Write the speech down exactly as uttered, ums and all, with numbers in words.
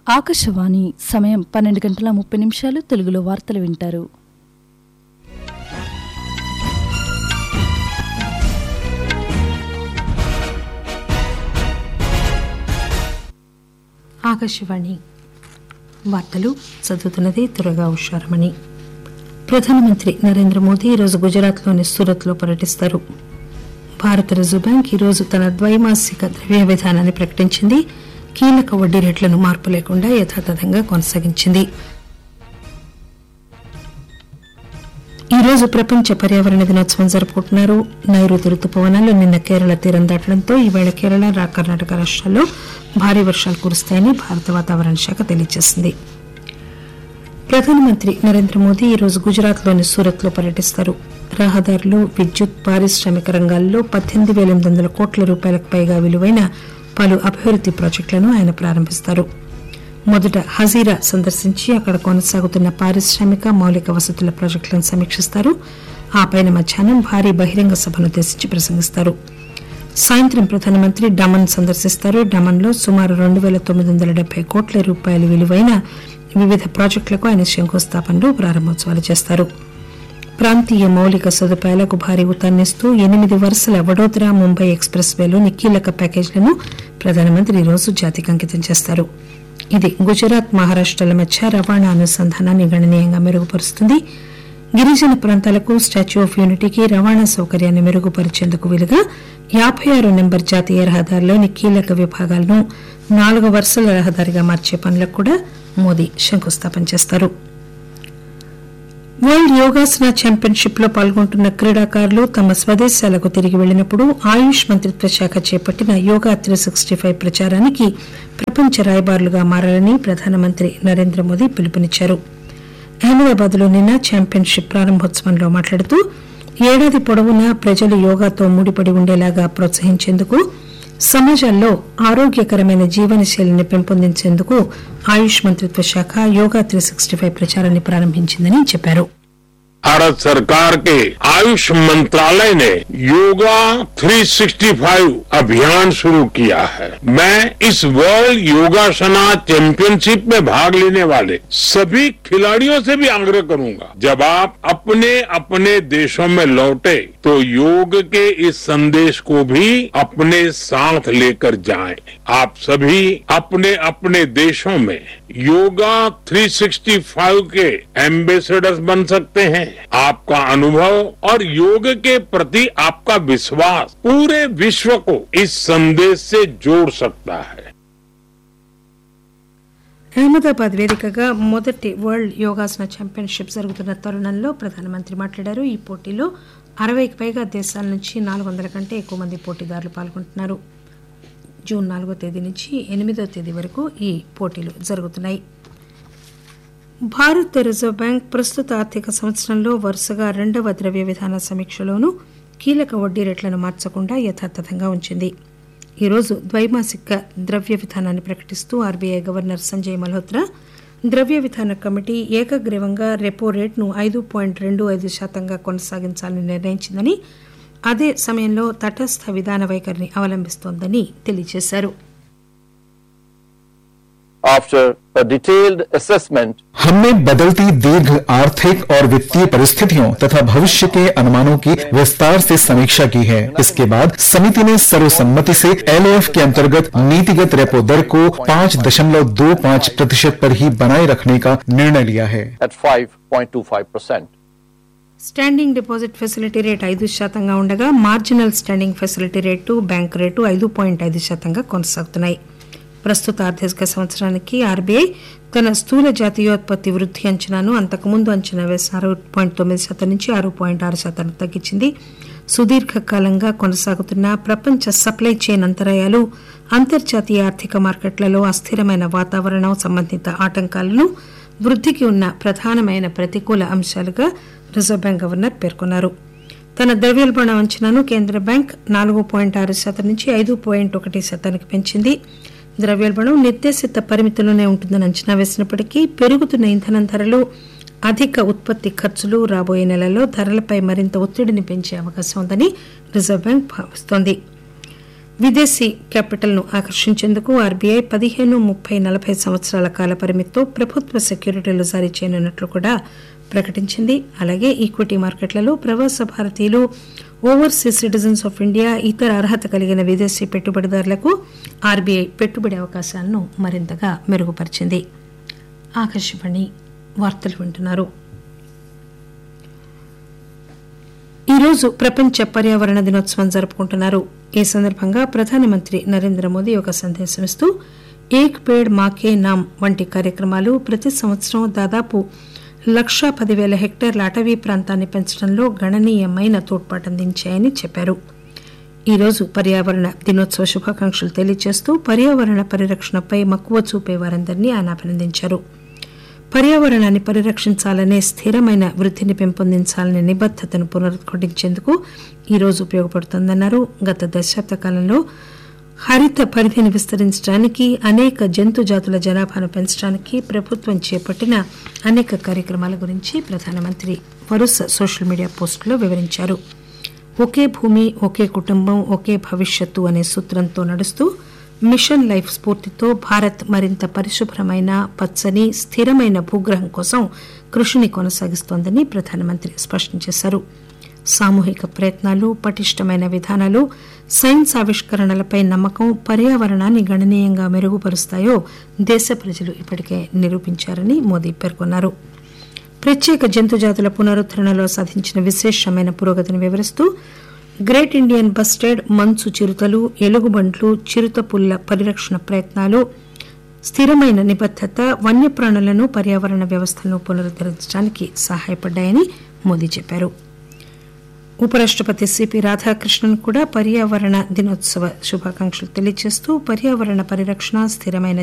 ఆకాశవాణి సమయం పన్నెండు గంటల ముప్పై నిమిషాలు. తెలుగులో వార్తలు వింటారు. ఆకాశవాణి వార్తలు చదువుతున్నది తురగా ఉషారమణి. ప్రధానమంత్రి నరేంద్ర మోదీ ఈరోజు గుజరాత్లోని సూరత్లో పర్యటిస్తారు. భారత రిజర్వ్ బ్యాంక్ ఈరోజు తన ద్వైమాసిక ద్రవ్య విధానాన్ని ప్రకటించింది. కీలక వడ్డీ రేట్లను మార్పు లేకుండా యథాతథంగా కొనసాగించింది. ఈరోజు ప్రపంచ పర్యావరణ దినోత్సవం జరుపుకుంటున్నారు. నైరుతి రుతుపవనాలు నిన్న కేరళ తీరం దాటడంతో ఈవేళ కేరళ కర్ణాటక రాష్ట్రాల్లో భారీ వర్షాలు కురుస్తాయని భారత వాతావరణ శాఖ తెలియజేసింది. ప్రధానమంత్రి నరేంద్ర మోదీ ఈరోజు గుజరాత్లోని సూరత్లో పర్యటిస్తారు. రహదారులు, విద్యుత్, పారిశ్రామిక రంగాల్లో పద్దెనిమిది పేల ఎనిమిది వందల కోట్ల రూపాయలకు పైగా విలువైన పలు అభివృద్ది ప్రాజెక్టులను ఆయన ప్రారంభిస్తారు. మొదట హజీరా సందర్శించి అక్కడ కొనసాగుతున్న పారిశ్రామిక మౌలిక వసతుల ప్రాజెక్టులను సమీక్షిస్తారు. ఆ పైన మధ్యాహ్నం భారీ బహిరంగ సభనుద్దేశించి ప్రసంగిస్తారు. సాయంత్రం ప్రధానమంత్రి డమన్ సందర్శిస్తారు. డమన్లో సుమారు రెండు పేల తొమ్మిది వందల డెబ్బై కోట్ల రూపాయల విలువైన వివిధ ప్రాజెక్టులకు ఆయన శంకుస్థాపనలు, ప్రారంభోత్సవాలు చేస్తారు. ప్రాంతీయ మౌలిక సదుపాయాలకు భారీ ఊతాన్నిస్తూ ఎనిమిది వరుసల వడోదరా ముంబై ఎక్స్ప్రెస్ వేలోని కీలక ప్యాకేజీలను ప్రధానమంత్రి ఈరోజు జాతికి అంకితం చేస్తారు. ఇది గుజరాత్, మహారాష్టల మధ్య రవాణా అనుసంధానాన్ని గణనీయంగా మెరుగుపరుస్తుంది. గిరిజన ప్రాంతాలకు స్టాచ్యూ ఆఫ్ యూనిటీకి రవాణా సౌకర్యాన్ని మెరుగుపరిచేందుకు వీలుగా యాబై ఆరు నెంబర్ జాతీయ రహదారిలోని కీలక విభాగాలను నాలుగు వరుసల రహదారిగా మార్చే పనులకు కూడా మోదీ శంకుస్థాపన చేస్తారు. వరల్డ్ యోగాసన ఛాంపియన్షిప్ లో పాల్గొంటున్న క్రీడాకారులు తమ స్వదేశాలకు తిరిగి వెళ్లినప్పుడు ఆయుష్ మంత్రిత్వ శాఖ చేపట్టిన యోగా త్రీ సిక్స్టీ ఫైవ్ ప్రచారానికి ప్రపంచ రాయబారులుగా మారాలని ప్రధానమంత్రి నరేంద్ర మోదీ పిలుపునిచ్చారు. అహ్మదాబాద్ లో నిన్న ఛాంపియన్షిప్ ప్రారంభోత్సవంలో మాట్లాడుతూ ఏడాది పొడవునా ప్రజలు యోగాతో ముడిపడి ఉండేలాగా ప్రోత్సహించేందుకు, సమాజాల్లో ఆరోగ్యకరమైన జీవనశైలిని పెంపొందించేందుకు ఆయుష్ మంత్రిత్వ శాఖ యోగా త్రీ సిక్స్టీ ఫైవ్ ప్రచారాన్ని ప్రారంభించిందని చెప్పారు. भारत सरकार के आयुष मंत्रालय ने योगा थ्री सिक्सटी फाइव अभियान शुरू किया है. मैं इस वर्ल्ड योगासना चैंपियनशिप में भाग लेने वाले सभी खिलाड़ियों से भी आग्रह करूंगा, जब आप अपने अपने देशों में लौटे तो योग के इस संदेश को भी अपने साथ लेकर जाएं. आप सभी अपने अपने देशों में योगा थ्री सिक्सटी फाइव के एम्बेसडर्स बन सकते हैं. आपका अनुभव और योग के प्रति आपका विश्वास पूरे विश्व को इस संदेश से जोड़ सकता है. అహ్మదాబాద్ వేదికగా మొదటి వరల్డ్ యోగాసన ఛాంపియన్షిప్ జరుగుతున్న తరుణంలో ప్రధానమంత్రి మాట్లాడారు. ఈ పోటీలో అరవైకి పైగా దేశాల నుంచి నాలుగు వందల కంటే ఎక్కువ మంది పోటీదారులు పాల్గొంటున్నారు. జూన్ నాలుగో తేదీ నుంచి ఎనిమిదో తేదీ వరకు ఈ పోటీలు జరుగుతున్నాయి. భారత రిజర్వ్ బ్యాంక్ ప్రస్తుత ఆర్థిక సంవత్సరంలో వరుసగా రెండవ ద్రవ్య విధాన సమీక్షలోనూ కీలక వడ్డీ రేట్లను మార్చకుండా యథాతథంగా ఉంచింది. ఈరోజు ద్వైమాసిక ద్రవ్య విధానాన్ని ప్రకటిస్తూ ఆర్బీఐ గవర్నర్ సంజయ్ మల్హోత్రా ద్రవ్య విధాన కమిటీ ఏకగ్రీవంగా రెపో రేటును ఐదు పాయింట్ రెండు ఐదు శాతంగా కొనసాగించాలని నిర్ణయించిందని, అదే సమయంలో తటస్థ విధాన వైఖరిని అవలంబిస్తోందని తెలియజేశారు. After a detailed assessment, हमने बदलती दीर्घ आर्थिक और वित्तीय परिस्थितियों तथा भविष्य के अनुमानों की विस्तार से समीक्षा की है. इसके बाद समिति ने सर्वसम्मति से एलओएफ के अंतर्गत नीतिगत रेपो दर को पाँच दशमलव दो पाँच प्रतिशत पर ही बनाए रखने का निर्णय लिया है. at five point two five percent. Standing deposit facility rate ఐదు శాతంగా ఉండగా marginal standing facility rate, bank rate ఐదు పాయింట్ ఐదు శాతంగా కొనసాగుతున్నాయి. ప్రస్తుత ఆర్థిక సంవత్సరానికి ఆర్బీఐ తన స్థూల జాతీయోత్పత్తి వృద్ధి అంచనాను అంతకుముందు అంచనా వేసిన ఆరు పాయింట్ తొమ్మిది శాతం నుంచి ఆరు పాయింట్ ఆరు శాతానికి తగ్గించింది. సుదీర్ఘకాలంగా కొనసాగుతున్న ప్రపంచ సప్లై చైన్ అంతరాయాలు, అంతర్జాతీయ ఆర్థిక మార్కెట్లలో అస్థిరమైన వాతావరణం సంబంధిత ఆటంకాలను వృద్ధికి ఉన్న ప్రధానమైన ప్రతికూల అంశాలుగా రిజర్వ్ బ్యాంక్ గవర్నర్ పేర్కొన్నారు. తన ద్రవ్యోల్బణ అంచనాను కేంద్ర బ్యాంక్ నాలుగు పాయింట్ ఆరు శాతం నుంచి ఐదు పాయింట్ ఒకటి శాతానికి పెంచింది. ద్రవ్యోల్బణం నిర్దేశిత పరిమితిలోనే ఉంటుందని అంచనా వేసినప్పటికీ పెరుగుతున్న ఇంధనం ధరలు, అధిక ఉత్పత్తి ఖర్చులు రాబోయే నెలల్లో ధరలపై మరింత ఒత్తిడిని పెంచే అవకాశం ఉందని రిజర్వ్ బ్యాంక్ భావిస్తోంది. విదేశీ క్యాపిటల్ ను ఆకర్షించేందుకు ఆర్బీఐ పదిహేను ముప్పై నలభై సంవత్సరాల కాల పరిమితితో ప్రభుత్వ సెక్యూరిటీలు జారీ చేయనున్నట్లు కూడా ప్రకటించింది. అలాగే ఈక్విటీ మార్కెట్లలో ప్రవాస భారతీయులు, ఓవర్సీస్ సిటిజన్స్ ఆఫ్ ఇండియా, ఇతర అర్హత కలిగిన విదేశీ పెట్టుబడిదారులకు ఆర్బీఐ పెట్టుబడి అవకాశాలను మరింతగా మెరుగుపరిచింది. ఆకాశవాణి వార్తలు వింటున్నారు. ఈరోజు ప్రపంచ పర్యావరణ దినోత్సవం జరుపుకుంటున్నారు. ఈ సందర్భంగా ప్రధానమంత్రి నరేంద్ర మోదీ ఒక సందేశం ఇస్తూ ఏక్ పేడ్ మాకే నామ్ వంటి కార్యక్రమాలు ప్రతి సంవత్సరం దాదాపు లక్షా పదివేల హెక్టార్ల అటవీ ప్రాంతాన్ని పెంచడంలో గణనీయమైన తోడ్పాటందించాయని చెప్పారు. ఈరోజు పర్యావరణ దినోత్సవ శుభాకాంక్షలు తెలియజేస్తూ పర్యావరణ పరిరక్షణపై మక్కువ చూపే వారందరినీ ఆయన అభినందించారు. పర్యావరణాన్ని పరిరక్షించాలనే స్థిరమైన వృద్ధిని పెంపొందించాలనే నిబద్దతను పునరుద్ఘాటించేందుకు ఈరోజు ఉపయోగపడుతోందన్నారు. గత దశాబ్ద కాలంలో హరిత పరిధిని విస్తరించడానికి, అనేక జంతు జాతుల జనాభాను పెంచడానికి ప్రభుత్వం చేపట్టిన అనేక కార్యక్రమాల గురించి ప్రధానమంత్రి వరుస సోషల్ మీడియా పోస్టుల్లో వివరించారు. ఒకే భూమి, ఒకే కుటుంబం, ఒకే భవిష్యత్తు అనే సూత్రంతో నడుస్తూ మిషన్ లైఫ్ స్ఫూర్తితో భారత్ మరింత పరిశుభ్రమైన, పచ్చని, స్థిరమైన భూగ్రహం కోసం కృషిని కొనసాగిస్తోందని ప్రధానమంత్రి స్పష్టం చేశారు. సామూహిక ప్రయత్నాలు, పటిష్టమైన విధానాలు, సైన్స్ ఆవిష్కరణలపై నమ్మకం పర్యావరణాన్ని గణనీయంగా మెరుగుపరుస్తాయో దేశ ప్రజలు ఇప్పటికే నిరూపించారని మోదీ పేర్కొన్నారు. ప్రత్యేక జంతుజాతుల పునరుద్దరణలో సాధించిన విశేషమైన పురోగతిని వివరిస్తూ గ్రేట్ ఇండియన్ బస్టెడ్, మంచు చిరుతలు, ఎలుగుబంట్లు, చిరుతపుల్ల పరిరక్షణ ప్రయత్నాలు, స్థిరమైన నిబద్దత వన్యప్రాణులను, పర్యావరణ వ్యవస్థలను పునరుద్దరించడానికి సహాయపడ్డాయని మోదీ చెప్పారు. ఉపరాష్టపతి సిపి రాధాకృష్ణన్ కూడా పర్యావరణ దినోత్సవ శుభాకాంక్షలు తెలియజేస్తూ పర్యావరణ పరిరక్షణ, స్థిరమైన